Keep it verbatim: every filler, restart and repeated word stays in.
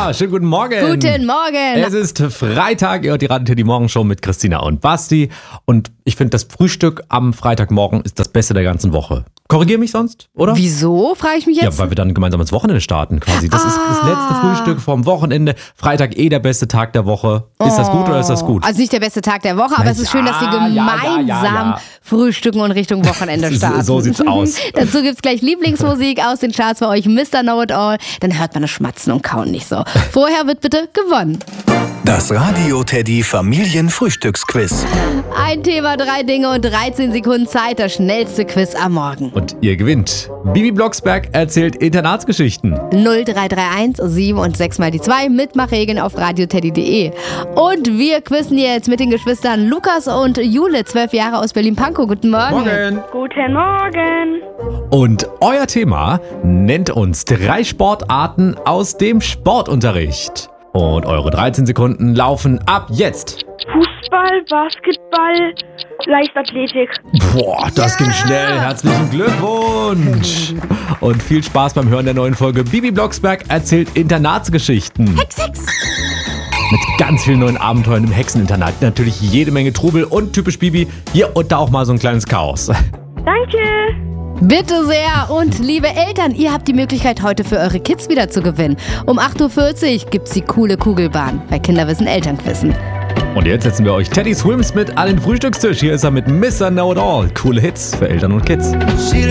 Ja, schönen guten Morgen. Guten Morgen. Es ist Freitag, ihr hört die Radio Teddy Morgenshow mit Christina und Basti. Und ich finde, das Frühstück am Freitagmorgen ist das Beste der ganzen Woche. Korrigier mich sonst, oder? Wieso, frage ich mich jetzt? Ja, weil wir dann gemeinsam ins Wochenende starten quasi. Das ah. ist das letzte Frühstück vom Wochenende. Freitag eh der beste Tag der Woche. Ist oh. das gut oder ist das gut? Also nicht der beste Tag der Woche, aber Na, es ist ja, schön, dass wir gemeinsam ja, ja, ja, frühstücken und Richtung Wochenende starten. So sieht's aus. Dazu gibt's gleich Lieblingsmusik aus den Charts für euch, Mister Know-It-All. Dann hört man das Schmatzen und Kauen nicht so. Vorher wird bitte gewonnen. Das Radio Teddy Familienfrühstücksquiz. Ein Thema, drei Dinge und dreizehn Sekunden Zeit. Das schnellste Quiz am Morgen. Und ihr gewinnt. Bibi Blocksberg erzählt Internatsgeschichten. null drei drei eins sieben und sechs mal die zwei. Mitmachregeln auf radioteddy punkt de. Und wir quizzen jetzt mit den Geschwistern Lukas und Jule, zwölf Jahre aus Berlin-Pankow. Guten Morgen. Morgen. Guten Morgen. Und euer Thema nennt uns drei Sportarten aus dem Sportunterricht. Und eure dreizehn Sekunden laufen ab jetzt. Fußball, Basketball, Leichtathletik. Boah, das ging schnell. Herzlichen Glückwunsch. Und viel Spaß beim Hören der neuen Folge. Bibi Blocksberg erzählt Internatsgeschichten. Hex, Hex. Mit ganz vielen neuen Abenteuern im Hexeninternat. Natürlich jede Menge Trubel und typisch Bibi. Hier und da auch mal so ein kleines Chaos. Danke. Bitte sehr. Und liebe Eltern, ihr habt die Möglichkeit, heute für eure Kids wieder zu gewinnen. Um acht Uhr vierzig gibt's die coole Kugelbahn bei Kinderwissen Elternquissen. Und jetzt setzen wir euch Teddy Swims mit an den Frühstückstisch. Hier ist er mit Mister Know-It-All. Coole Hits für Eltern und Kids.